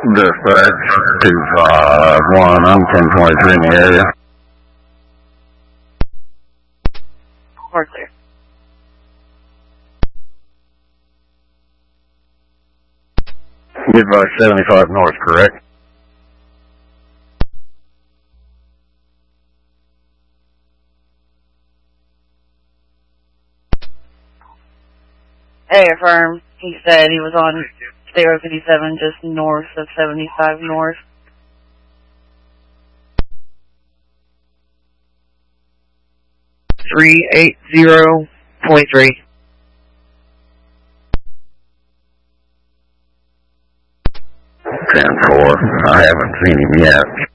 Dispatch 251, I'm 1023 in the area. We're clear. Give 75 north, correct? Hey, affirm. He said he was on State Road 57, just north of 75 north. .3. 10-4. I haven't seen him yet.